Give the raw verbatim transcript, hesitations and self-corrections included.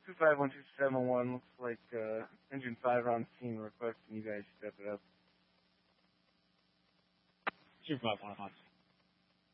two five one two seven one. Looks like uh, engine five on scene requesting you guys step it up. two five one.